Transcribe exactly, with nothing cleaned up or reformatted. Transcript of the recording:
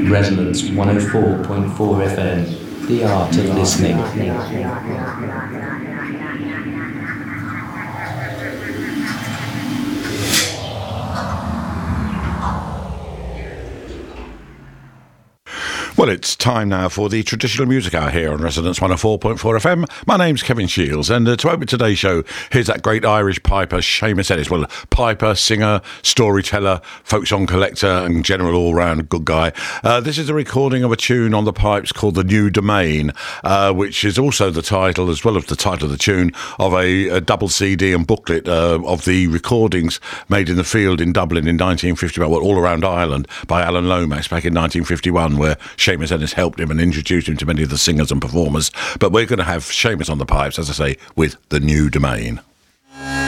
Resonance one oh four point four F M, the art of listening. Well, it's time now for the traditional music hour here on Resonance one oh four point four F M. My name's Kevin Shields, and uh, to open today's show, here's that great Irish piper, Seamus Ennis. Well, piper, singer, storyteller, folk song collector, and general all-round good guy. Uh, this is a recording of a tune on the pipes called The New Domain, uh, which is also the title, as well as the title of the tune, of a, a double C D and booklet uh, of the recordings made in the field in Dublin in nineteen fifty-one, well, all around Ireland, by Alan Lomax back in nineteen fifty-one, where Seamus Ennis helped him and introduced him to many of the singers and performers. But we're going to have Seamus on the pipes, as I say, with The New Domain.